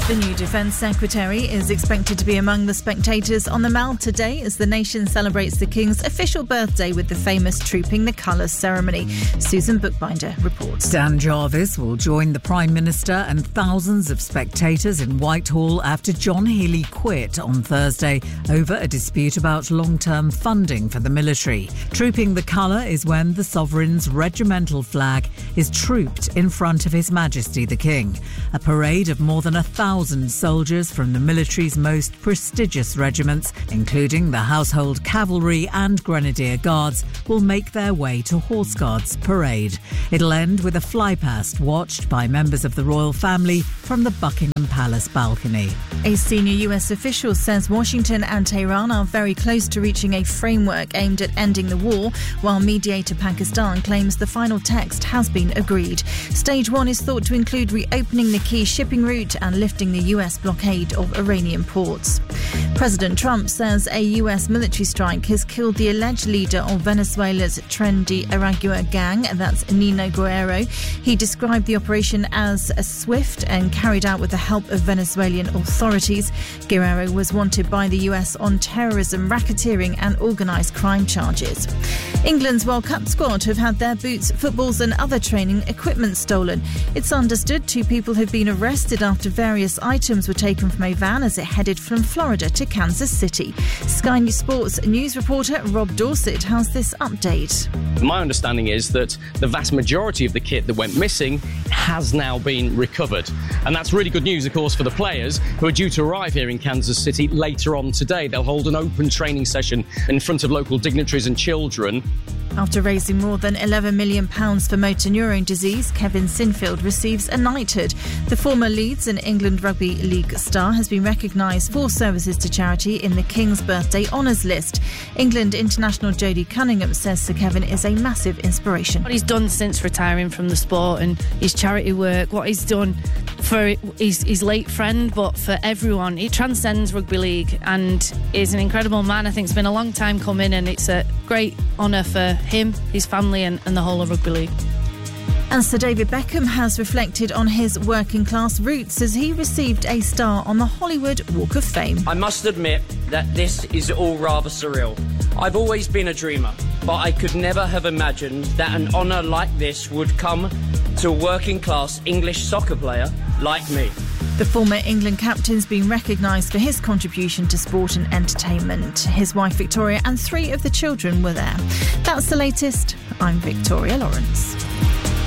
The new Defence Secretary is expected to be among the spectators on the Mall today as the nation celebrates the King's official birthday with the famous Trooping the Colours ceremony. Susan Bookbinder reports. Dan Jarvis will join the Prime Minister and thousands of spectators in Whitehall after John Healey quit on Thursday over a dispute about long-term funding for the military. Trooping the Colour is when the Sovereign's regimental flag is trooped in front of His Majesty the King. A parade of more than 1,000 soldiers from the military's most prestigious regiments, including the Household Cavalry and Grenadier Guards, will make their way to Horse Guards Parade. It'll end with a flypast watched by members of the royal family from the Buckingham Palace balcony. A senior US official says Washington and Tehran are very close to reaching a framework aimed at ending the war, while mediator Pakistan claims the final text has been agreed. Stage 1 is thought to include reopening the key shipping route and lifting the US blockade of Iranian ports. President Trump says a US military strike has killed the alleged leader of Venezuela's Tren de Aragua gang, that's Nino Guerrero. He described the operation as swift and carried out with the help of Venezuelan authorities. Guerrero was wanted by the US on terrorism, racketeering and organised crime charges. England's World Cup squad have had their boots, footballs and other training equipment stolen. It's understood 2 people have been arrested after various items were taken from a van as it headed from Florida to Kansas City. Sky News Sports news reporter Rob Dorset has this update. My understanding is that the vast majority of the kit that went missing has now been recovered. And that's really good news, of course, for the players who are due to arrive here in Kansas City later on today. They'll hold an open training session in front of local dignitaries and children. After raising more than £11 million for motor neurone disease, Kevin Sinfield receives a knighthood. The former Leeds and England Rugby League star has been recognised for services to charity in the King's Birthday Honours list. England international Jodie Cunningham says Sir Kevin is a massive inspiration. What he's done since retiring from the sport and his charity work, what he's done for his late friend, but for everyone, he transcends rugby league and is an incredible man. I think it's been a long time coming and it's a great honour for him, his family and the whole of rugby league. And Sir David Beckham has reflected on his working class roots as he received a star on the Hollywood Walk of Fame. I must admit that this is all rather surreal. I've always been a dreamer, but I could never have imagined that an honour like this would come to a working class English soccer player like me. The former England captain's been recognised for his contribution to sport and entertainment. His wife Victoria and 3 of the children were there. That's the latest. I'm Victoria Lawrence.